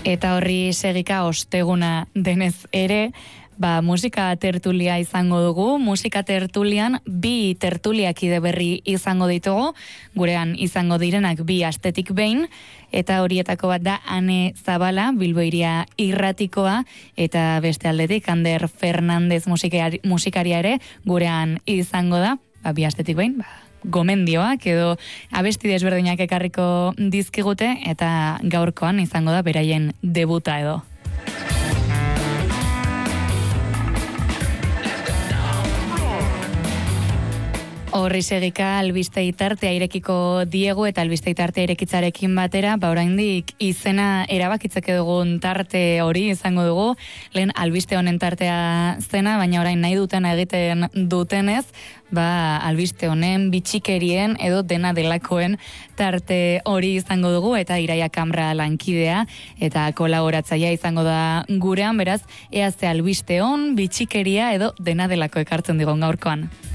Eta horri segika osteguna denez ere, musika tertulia izango dugu. Musika tertulian 2 tertuliakide berri izango ditugu, gurean izango direnak 2 astetik behin, eta horietako bat da Ane Zabala, Bilbo Hiria irratikoa, eta beste aldetik Ander Fernandez musikaria ere gurean izango da, 2 astetik behin, gomendioak edo abesti desberdinak ekarriko dizkigute, eta gaurkoan izango da beraien debuta edo. Horri segika albistei tartea irekiko diegu, eta albistei tartea irekitzarekin batera, oraindik izena erabakitzeke dugun tarte hori izango dugu. Lehen albiste honen tartea zena, baina orain nahi dutena egiten dutenez, albiste honen, bitxikerien edo dena delakoen tarte hori izango dugu, eta Iraia Kamra lankidea eta kolaboratzailea izango da gurean, beraz, ea ze albiste hon, bitxikeria edo dena delako ekartzen digon gaurkoan.